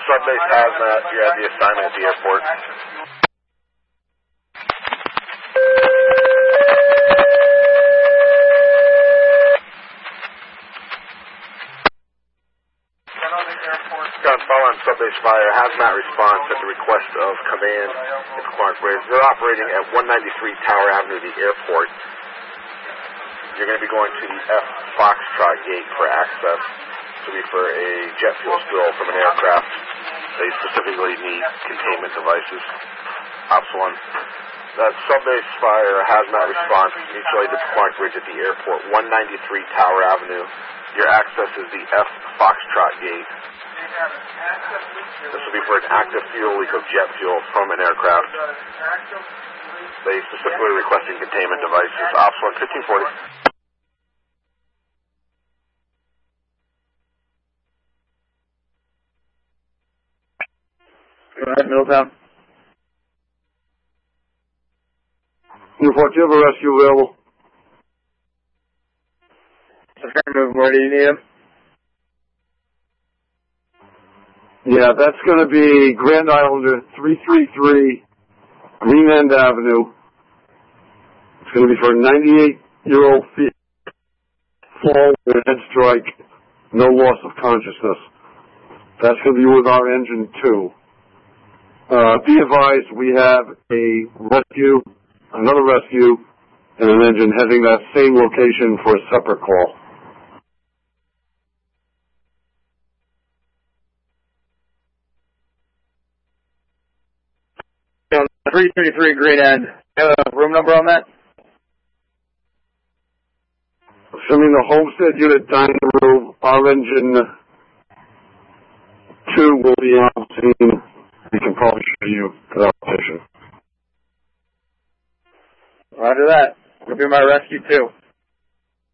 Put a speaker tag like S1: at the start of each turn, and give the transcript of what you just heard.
S1: Sunbase Hazmat, you had the assignment at the airport. Following Subbase Fire, Hazmat response at the request of Command at Clark Bridge. They're operating at 193 Tower Avenue, the airport. You're going to be going to the F Foxtrot gate for access. This will be for a jet fuel spill from an aircraft. They specifically need containment devices. Ops 1. That Subbase Fire, Hazmat response, mutually to Clark Bridge at the airport, 193 Tower Avenue. Your access is the F Foxtrot gate. This will be for an active fuel leak of jet fuel from an aircraft. They specifically requesting containment devices. Ops 1, 1540.
S2: Go ahead, Middletown.
S3: Newport, do you have a rescue available?
S2: Affirmative, where do you need him?
S3: Yeah, that's going to be Grand Islander 333 Green End Avenue. It's going to be for a 98-year-old fall with a head strike, no loss of consciousness. That's going to be with our engine 2. Be advised, we have another rescue, and an engine heading that same location for a separate call.
S2: On 333 Green End. Room number on that?
S3: Assuming the Homestead unit dining room, our engine 2 will be on scene. We can probably show you the location.
S2: Roger that. Will be my rescue 2.